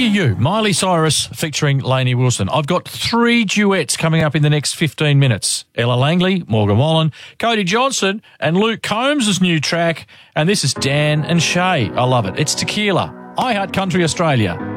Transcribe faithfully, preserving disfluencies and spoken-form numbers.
are you? Miley Cyrus featuring Lainey Wilson. I've got three duets coming up in the next fifteen minutes. Ella Langley, Morgan Wallen, Cody Johnson, and Luke Combs' new track. And this is Dan and Shay. I love it. It's Tequila. I Heart Country Australia.